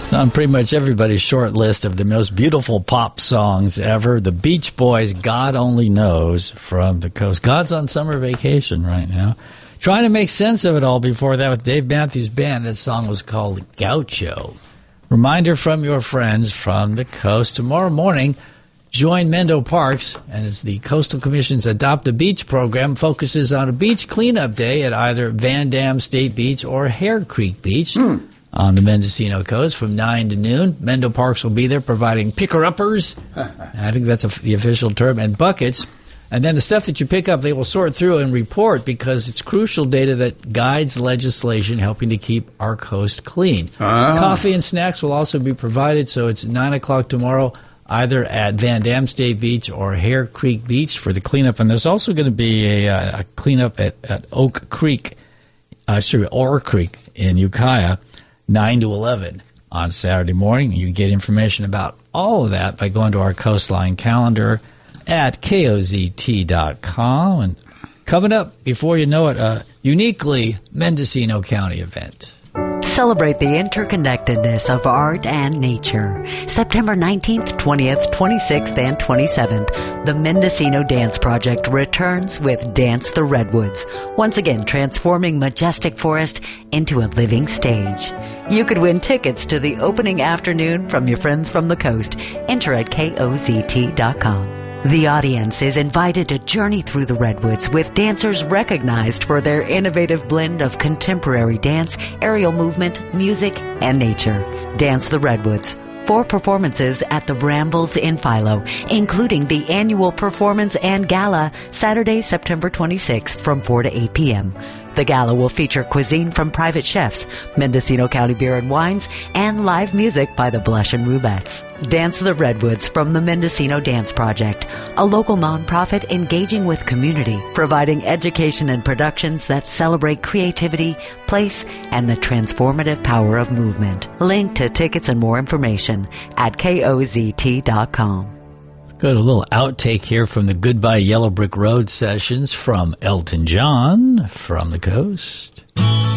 On pretty much everybody's short list of the most beautiful pop songs ever, the Beach Boys' God Only Knows from the Coast. God's on summer vacation right now. Trying to make sense of it all before that with Dave Matthews Band. That song was called Gaucho. Reminder from your friends from the coast. Tomorrow morning, join Mendo Parks, and as the Coastal Commission's Adopt a Beach program focuses on a beach cleanup day at either Van Dam State Beach or Hare Creek Beach. On the Mendocino coast from 9 to noon. Mendo Parks will be there providing picker-uppers. I think that's the official term. And buckets. And then the stuff that you pick up, they will sort through and report because it's crucial data that guides legislation helping to keep our coast clean. Coffee and snacks will also be provided, so it's 9 o'clock tomorrow, either at Van Dam State Beach or Hare Creek Beach for the cleanup. And there's also going to be a cleanup at Orr Creek in Ukiah. 9 to 11 on Saturday morning. You can get information about all of that by going to our Coastline calendar at kozt.com. And coming up, before you know it, a uniquely Mendocino County event. Celebrate the interconnectedness of art and nature. September 19th, 20th, 26th, and 27th, the Mendocino Dance Project returns with Dance the Redwoods, once again transforming majestic forest into a living stage. You could win tickets to the opening afternoon from your friends from the coast. Enter at kozt.com. The audience is invited to journey through the Redwoods with dancers recognized for their innovative blend of contemporary dance, aerial movement, music, and nature. Dance the Redwoods. 4 performances at the Brambles in Philo, including the annual performance and gala Saturday, September 26th from 4 to 8 p.m. The gala will feature cuisine from private chefs, Mendocino County Beer and Wines, and live music by the Blush and Rubettes. Dance the Redwoods from the Mendocino Dance Project, a local nonprofit engaging with community, providing education and productions that celebrate creativity, place, and the transformative power of movement. Link to tickets and more information at kozt.com. Got a little outtake here from the Goodbye Yellow Brick Road sessions from Elton John from the coast.